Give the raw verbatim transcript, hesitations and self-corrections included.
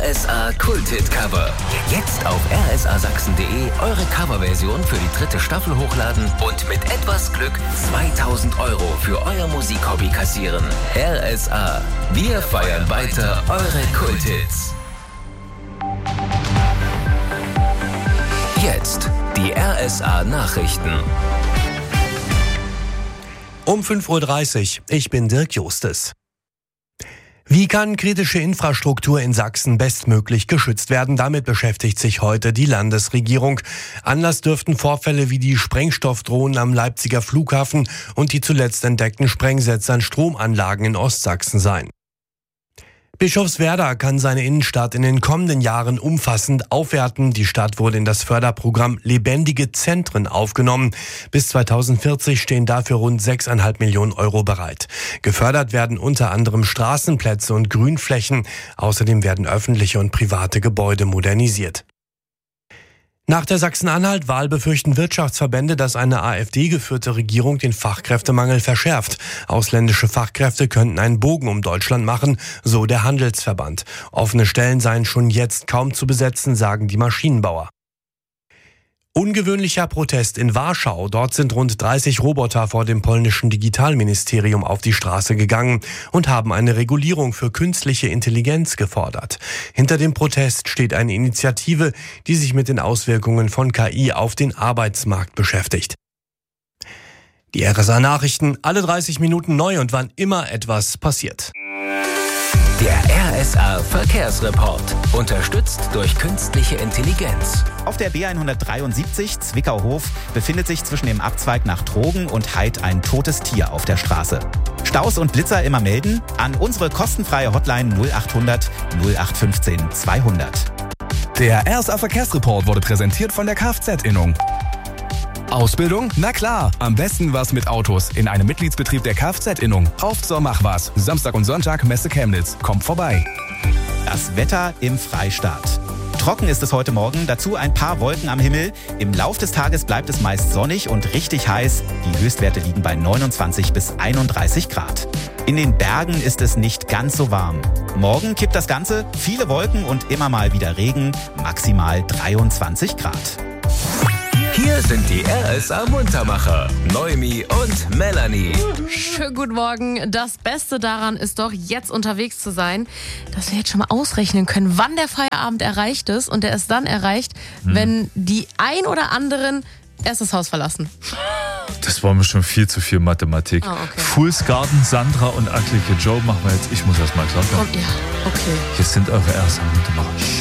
S A Kulthit-Cover. Jetzt auf r s a sachsen punkt d e eure Coverversion für die dritte Staffel hochladen und mit etwas Glück zweitausend Euro für euer Musikhobby kassieren. R S A. Wir feiern weiter eure Kulthits. Jetzt die R S A Nachrichten. Um fünf Uhr dreißig. Ich bin Dirk Justes. Wie kann kritische Infrastruktur in Sachsen bestmöglich geschützt werden? Damit beschäftigt sich heute die Landesregierung. Anlass dürften Vorfälle wie die Sprengstoffdrohnen am Leipziger Flughafen und die zuletzt entdeckten Sprengsätze an Stromanlagen in Ostsachsen sein. Bischofswerda kann seine Innenstadt in den kommenden Jahren umfassend aufwerten. Die Stadt wurde in das Förderprogramm Lebendige Zentren aufgenommen. Bis zweitausendvierzig stehen dafür rund sechs Komma fünf Millionen Euro bereit. Gefördert werden unter anderem Straßenplätze und Grünflächen. Außerdem werden öffentliche und private Gebäude modernisiert. Nach der Sachsen-Anhalt-Wahl befürchten Wirtschaftsverbände, dass eine AfD-geführte Regierung den Fachkräftemangel verschärft. Ausländische Fachkräfte könnten einen Bogen um Deutschland machen, so der Handelsverband. Offene Stellen seien schon jetzt kaum zu besetzen, sagen die Maschinenbauer. Ungewöhnlicher Protest in Warschau. Dort sind rund dreißig Roboter vor dem polnischen Digitalministerium auf die Straße gegangen und haben eine Regulierung für künstliche Intelligenz gefordert. Hinter dem Protest steht eine Initiative, die sich mit den Auswirkungen von K I auf den Arbeitsmarkt beschäftigt. Die R S A-Nachrichten, alle dreißig Minuten neu und wann immer etwas passiert. Der R S A Verkehrsreport. Unterstützt durch künstliche Intelligenz. Auf der B hundertdreiundsiebzig Zwickau-Hof befindet sich zwischen dem Abzweig nach Trogen und Heid ein totes Tier auf der Straße. Staus und Blitzer immer melden an unsere kostenfreie Hotline null achthundert null acht fünfzehn zweihundert. Der R S A Verkehrsreport wurde präsentiert von der Kfz-Innung. Ausbildung? Na klar, am besten was mit Autos in einem Mitgliedsbetrieb der Kfz-Innung. Auf zur Mach was. Samstag und Sonntag Messe Chemnitz. Kommt vorbei. Das Wetter im Freistaat. Trocken ist es heute Morgen, dazu ein paar Wolken am Himmel. Im Lauf des Tages bleibt es meist sonnig und richtig heiß. Die Höchstwerte liegen bei neunundzwanzig bis einunddreißig Grad. In den Bergen ist es nicht ganz so warm. Morgen kippt das Ganze, viele Wolken und immer mal wieder Regen, maximal dreiundzwanzig Grad. Hier sind die R S A-Muntermacher, Noemi und Melanie. Schönen guten Morgen. Das Beste daran ist doch, jetzt unterwegs zu sein, dass wir jetzt schon mal ausrechnen können, wann der Feierabend erreicht ist. Und der ist dann erreicht, hm. wenn die ein oder anderen erst das Haus verlassen. Das war mir schon viel zu viel Mathematik. Oh, okay. Fools Garden, Sandra und Ugly Kid Joe machen wir jetzt. Ich muss erst mal klarkommen. Ja, okay. Hier sind eure R S A-Muntermacher.